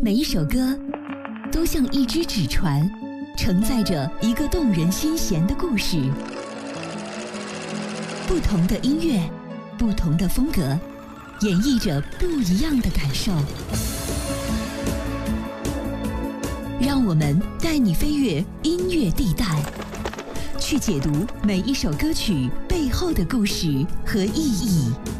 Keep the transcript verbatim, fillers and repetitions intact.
每一首歌都像一只纸船，承载着一个动人心弦的故事。不同的音乐，不同的风格，演绎着不一样的感受。让我们带你飞越音乐地带，去解读每一首歌曲背后的故事和意义。